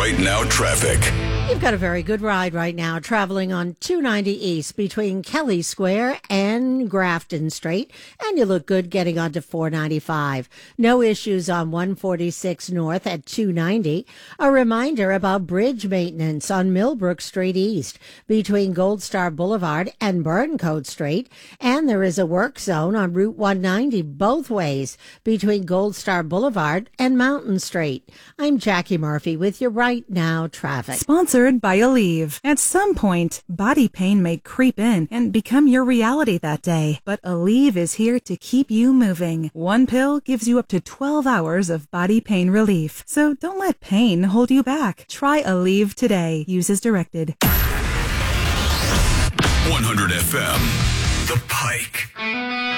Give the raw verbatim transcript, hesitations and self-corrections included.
Right Now traffic. You've got a very good ride right now traveling on two ninety East between Kelly Square and Grafton Street, and you look good getting onto four ninety-five. No issues on one forty-six North at two ninety. A reminder about bridge maintenance on Millbrook Street East between Gold Star Boulevard and Burncoat Street, and there is a work zone on Route one ninety both ways between Gold Star Boulevard and Mountain Street. I'm Jackie Murphy with your Right Now traffic. Sponsored by Aleve. At some point, body pain may creep in and become your reality that day, but Aleve is here to keep you moving. One pill gives you up to twelve hours of body pain relief, so don't let pain hold you back. Try Aleve today. Use as directed. one hundred F M, The Pike.